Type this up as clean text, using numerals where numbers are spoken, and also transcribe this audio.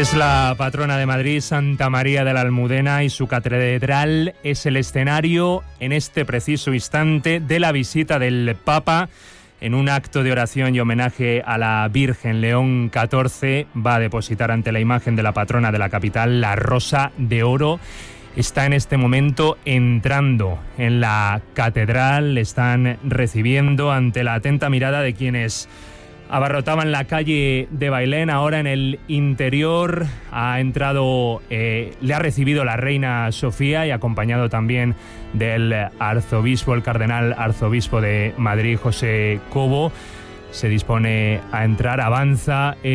Es la patrona de Madrid, Santa María de la Almudena, y su catedral es el escenario en este preciso instante de la visita del Papa. En un acto de oración y homenaje a la Virgen, León XIV va a depositar ante la imagen de la patrona de la capital la rosa de oro. Está en este momento entrando en la catedral, le están recibiendo ante la atenta mirada de quienes abarrotaban la calle de Bailén. Ahora en el interior ha entrado, le ha recibido la reina Sofía y acompañado también del arzobispo, el cardenal arzobispo de Madrid, José Cobo. Se dispone a entrar, avanza